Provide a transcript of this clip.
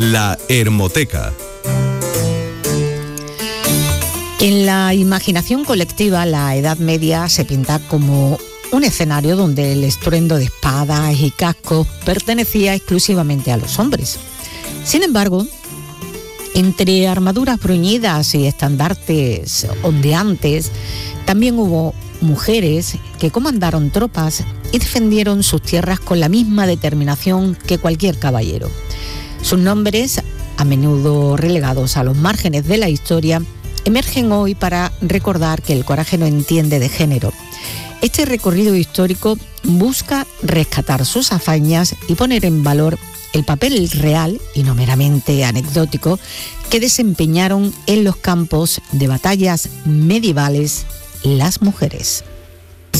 La Hermoteca. En la imaginación colectiva, la Edad Media se pinta como un escenario donde el estruendo de espadas y cascos pertenecía exclusivamente a los hombres. Sin embargo, entre armaduras bruñidas y estandartes ondeantes, también hubo mujeres que comandaron tropas y defendieron sus tierras con la misma determinación que cualquier caballero. Sus nombres, a menudo relegados a los márgenes de la historia, emergen hoy para recordar que el coraje no entiende de género. Este recorrido histórico busca rescatar sus hazañas y poner en valor el papel real, y no meramente anecdótico, que desempeñaron en los campos de batallas medievales las mujeres.